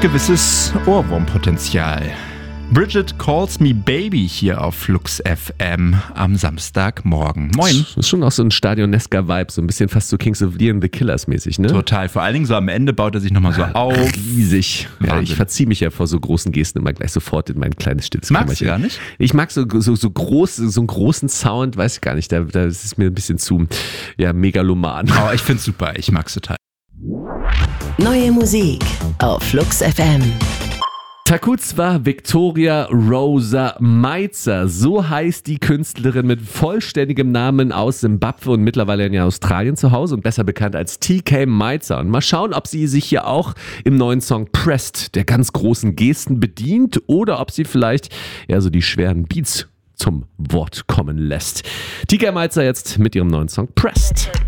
gewisses Ohrwurmpotenzial. Bridget Calls Me Baby hier auf Flux FM am Samstagmorgen. Moin. Das ist schon auch so ein stadionesker Vibe, so ein bisschen fast so Kings of Leon the Killers mäßig, ne? Total, vor allen Dingen so am Ende baut er sich nochmal so auf. Riesig. Ja, Wahnsinn. ich verziehe mich ja vor so großen Gesten immer gleich sofort in mein kleines stilles Magst du Kämmerchen. gar nicht? Ich mag so groß, so einen großen Sound, weiß ich gar nicht, da ist es mir ein bisschen zu, megaloman. Oh, ich find's super, ich mag's total. Neue Musik auf Flux FM. Takuzwa Victoria Rosa Meitzer, so heißt die Künstlerin mit vollständigem Namen aus Simbabwe und mittlerweile in Australien zu Hause und besser bekannt als TK Meitzer. Und mal schauen, ob sie sich hier auch im neuen Song Pressed der ganz großen Gesten bedient oder ob sie vielleicht so die schweren Beats zum Wort kommen lässt. TK Meitzer jetzt mit ihrem neuen Song Pressed.